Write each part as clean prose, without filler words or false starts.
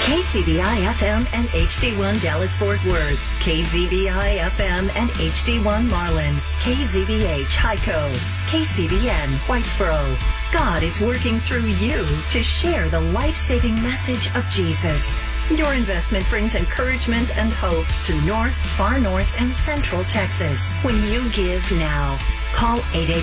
KCBI-FM and HD1 Dallas-Fort Worth, KZBI-FM and HD1 Marlin, KZBH Hyco, KCBN Whitesboro. God is working through you to share the life-saving message of Jesus. Your investment brings encouragement and hope to North, Far North, and Central Texas. When you give now, call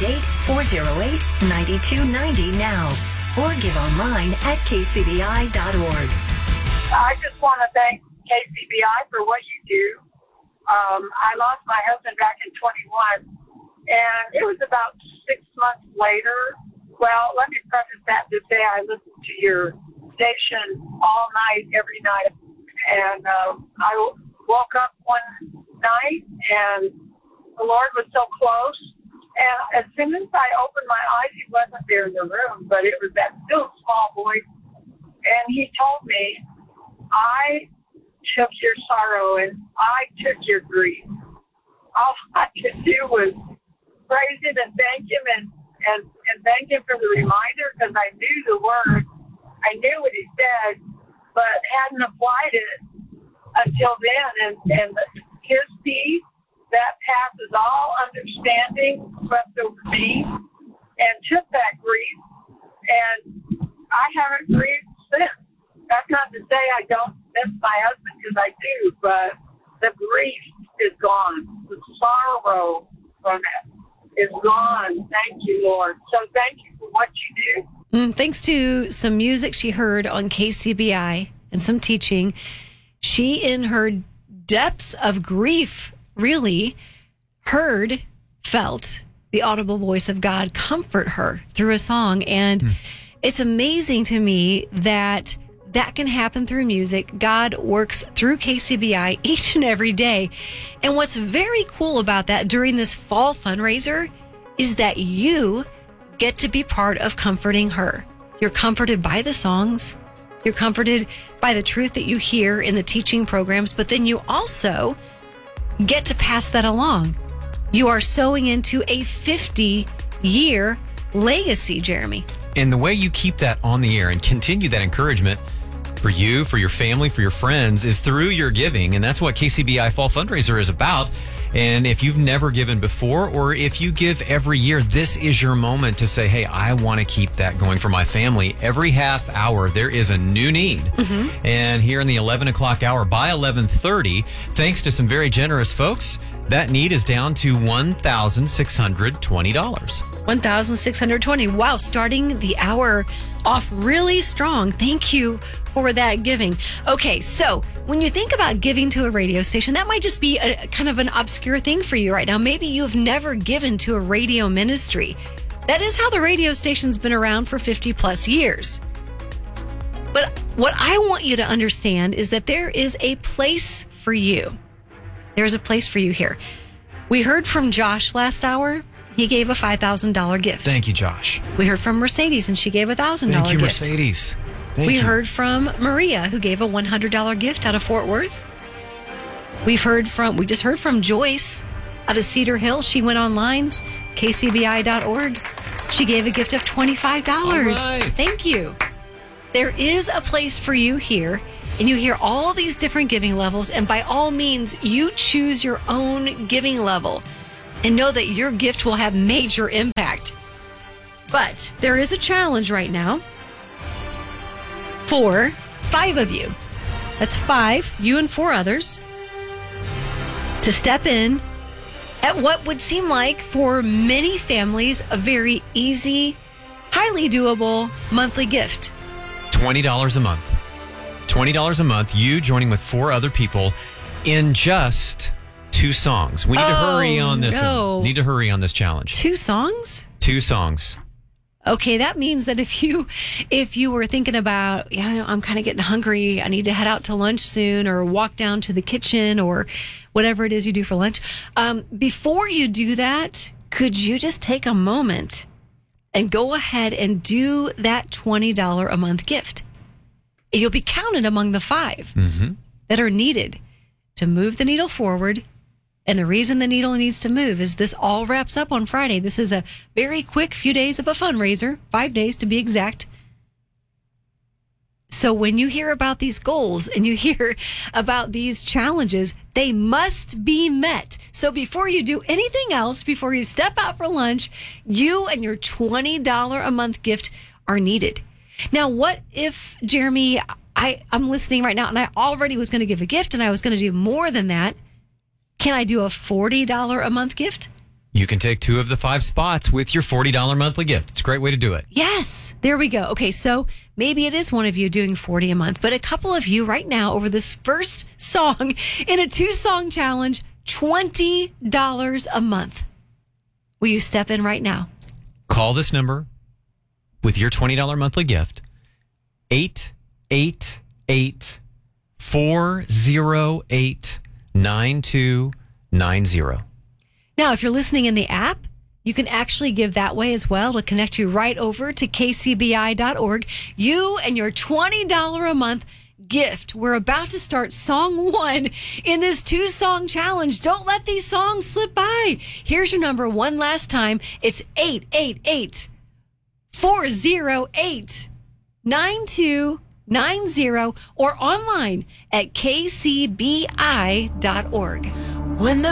888-408-9290 now or give online at kcbi.org. I just want to thank KCBI for what you do. I lost my husband back in 21, and it was about 6 months later. Well, let me preface that to say I listened to your station all night, every night, and I woke up one night, and the Lord was so close. And as soon as I opened my eyes, he wasn't there in the room, but it was that still small voice, and he told me, I took your sorrow and I took your grief. All I could do was praise him and thank him and thank him for the reminder, because I knew the word. I knew what he said, but hadn't applied it until then. And his peace that passes all understanding swept over me and took that grief. And I haven't grieved since. That's not to say I don't miss my husband, because I do, but the grief is gone. The sorrow from it is gone. Thank you, Lord. So thank you for what you do. Thanks to some music she heard on KCBI and some teaching, she, in her depths of grief, really felt the audible voice of God comfort her through a song. And it's amazing to me that can happen through music. God works through KCBI each and every day. And what's very cool about that during this fall fundraiser is that you get to be part of comforting her. You're comforted by the songs. You're comforted by the truth that you hear in the teaching programs, but then you also get to pass that along. You are sowing into a 50-year legacy, Jeremy. And the way you keep that on the air and continue that encouragement for you, for your family, for your friends, is through your giving. And that's what KCBI Fall Fundraiser is about. And if you've never given before, or if you give every year, this is your moment to say, hey, I want to keep that going for my family. Every half hour, there is a new need. And here in the 11 o'clock hour, by 11:30, thanks to some very generous folks, that need is down to $1,620. $1,620. Wow, starting the hour off really strong. Thank you for that giving. Okay, so when you think about giving to a radio station, that might just be a kind of an obscure thing for you right now. Maybe you've never given to a radio ministry. That is how the radio station's been around for 50 plus years. But what I want you to understand is that there is a place for you. There's a place for you here. We heard from Josh last hour. He gave a $5,000 gift. Thank you, Josh. We heard from Mercedes, and she gave a $1,000 gift. Thank you, Mercedes. We heard from Maria, who gave a $100 gift out of Fort Worth. We just heard from Joyce out of Cedar Hill. She went online, kcbi.org. She gave a gift of $25. All right. Thank you. There is a place for you here, and you hear all these different giving levels, and by all means, you choose your own giving level and know that your gift will have major impact. But there is a challenge right now for 5 of you. That's 5, you and 4 others, to step in at what would seem like, for many families, a very easy, highly doable monthly gift. $20 a month. $20 a month, you joining with 4 other people in just 2 songs. We need to hurry on this one. Need to hurry on this challenge. 2 songs? 2 songs. Okay, that means that if you were thinking about, I'm kind of getting hungry, I need to head out to lunch soon, or walk down to the kitchen, or whatever it is you do for lunch, before you do that, could you just take a moment and go ahead and do that $20 a month gift? You'll be counted among the 5 that are needed to move the needle forward. And the reason the needle needs to move is this all wraps up on Friday. This is a very quick few days of a fundraiser, 5 days to be exact. So when you hear about these goals and you hear about these challenges, they must be met. So before you do anything else, before you step out for lunch, you and your $20 a month gift are needed. Now, what if, Jeremy, I'm listening right now and I already was going to give a gift and I was going to do more than that. Can I do a $40 a month gift? You can take 2 of the 5 spots with your $40 monthly gift. It's a great way to do it. Yes, there we go. Okay, so maybe it is one of you doing 40 a month, but a couple of you right now over this first song in a 2-song challenge, $20 a month. Will you step in right now? Call this number with your $20 monthly gift, 888-408-9290. Now, if you're listening in the app, you can actually give that way as well to connect you right over to kcbi.org. You and your $20 a month gift. We're about to start song 1 in this 2-song challenge. Don't let these songs slip by. Here's your number one last time. It's 888-408-9290 or online at kcbi.org. When the